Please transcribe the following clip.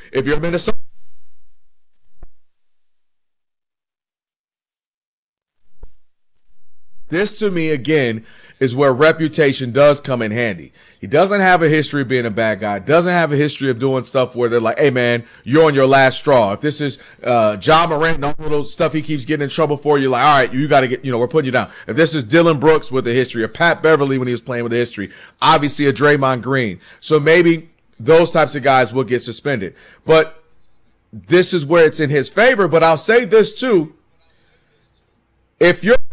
If you're Minnesota, this to me again is where reputation does come in handy. He doesn't have a history of being a bad guy. Doesn't have a history of doing stuff where they're like, "Hey man, you're on your last straw." If this is John Morant and all the little stuff he keeps getting in trouble for, you're like, "All right, you got to get, we're putting you down." If this is Dylan Brooks with a history, or Pat Beverly when he was playing with a history, obviously a Draymond Green. So maybe those types of guys will get suspended. But this is where it's in his favor. But I'll say this too: if you're